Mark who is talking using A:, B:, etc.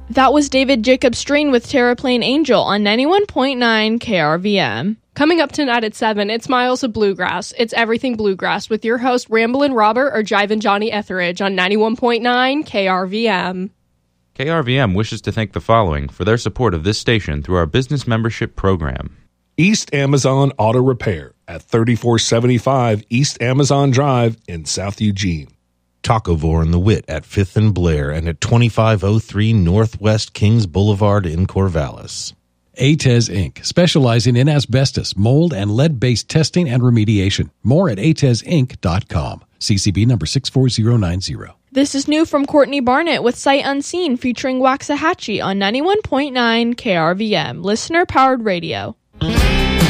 A: That was David Jacob Strain with Terraplane Angel on 91.9 KRVM.
B: Coming up tonight at 7, it's Miles of Bluegrass. It's Everything Bluegrass with your host Ramblin' Robert or Jivin' Johnny Etheridge on 91.9 KRVM.
C: KRVM wishes to thank the following for their support of this station through our business membership program.
D: East Amazon Auto Repair at 3475 East Amazon Drive in South Eugene.
E: Tacovore and the Wit at 5th and Blair and at 2503 Northwest Kings Boulevard in Corvallis.
F: ATES Inc., specializing in asbestos, mold, and lead-based testing and remediation. More at atesinc.com. CCB number 64090.
A: This is new from Courtney Barnett with Sight Unseen featuring Waxahachie on 91.9 KRVM, listener-powered radio.